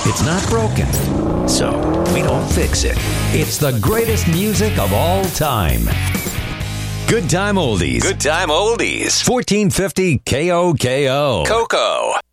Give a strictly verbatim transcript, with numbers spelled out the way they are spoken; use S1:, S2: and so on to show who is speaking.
S1: It's not broken, so we don't fix it. It's the greatest music of all time. Good Time Oldies. Good Time Oldies. fourteen fifty K O K O. Coco.